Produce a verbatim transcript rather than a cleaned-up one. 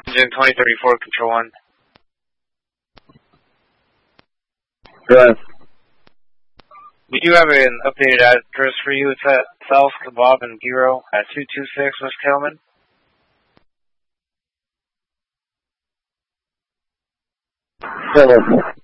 Engine twenty thirty-four, Control one. Good. We do have an updated address for you. It's at South Kebab and Gyro at two two six West Tailman. Still open.